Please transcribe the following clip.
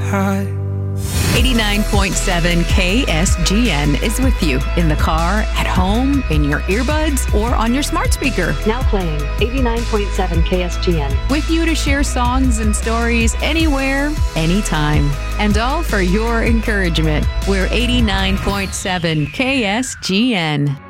high. 89.7 KSGN is with you in the car, at home, in your earbuds, or on your smart speaker. Now playing 89.7 KSGN. With you to share songs and stories anywhere, anytime. And all for your encouragement. We're 89.7 KSGN.